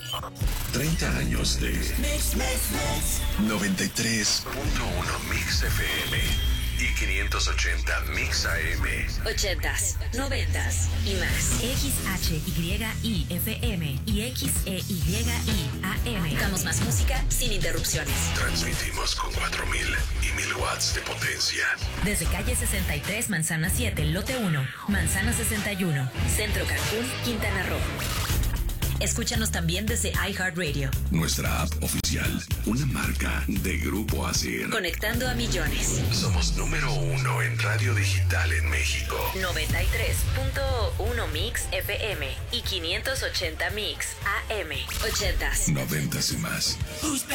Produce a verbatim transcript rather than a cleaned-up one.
treinta años de Mix, Mix, Mix. noventa y tres punto uno Mix F M y quinientos ochenta Mix A M. Ochentas, noventas y más. X H Y I F M y X E Y I A M. Damos más música sin interrupciones. Transmitimos con cuatro mil y mil watts de potencia. Desde calle sesenta y tres, Manzana siete, lote uno, Manzana sesenta y uno. Centro Cancún, Quintana Roo. Escúchanos también desde iHeartRadio. Nuestra app oficial, una marca de Grupo Asir. Conectando a millones. Somos número uno en radio digital en México. noventa y tres punto uno Mix F M y quinientos ochenta Mix A M. Ochentas. Noventas y más. Who's back?